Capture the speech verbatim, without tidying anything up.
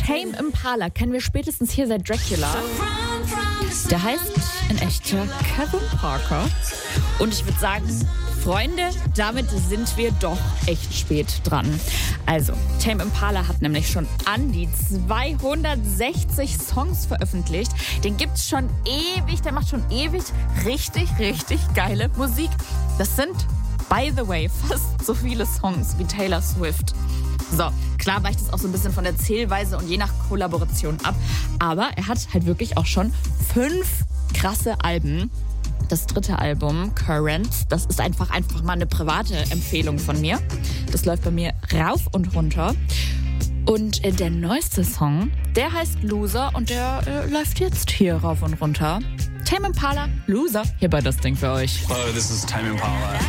Tame Impala kennen wir spätestens hier seit Dracula. Der heißt in echt Kevin Parker. Und ich würde sagen, Freunde, damit sind wir doch echt spät dran. Also, Tame Impala hat nämlich schon an die zweihundertsechzig Songs veröffentlicht. Den gibt's schon ewig, der macht schon ewig richtig, richtig geile Musik. Das sind, by the way, fast so viele Songs wie Taylor Swift. So, klar weicht es auch so ein bisschen von der Zählweise und je nach Kollaboration ab. Aber er hat halt wirklich auch schon fünf krasse Alben. Das dritte Album, Current, das ist einfach, einfach mal eine private Empfehlung von mir. Das läuft bei mir rauf und runter. Und äh, der neueste Song, der heißt Loser und der äh, läuft jetzt hier rauf und runter. Tame Impala, Loser, hier bei Das Ding für euch. Hello, this is Tame Impala.